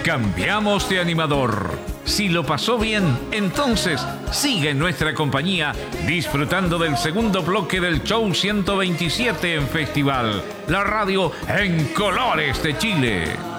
cambiamos de animador. Si lo pasó bien, entonces sigue en nuestra compañía disfrutando del segundo bloque del show 127 en Festival, la radio en colores de Chile.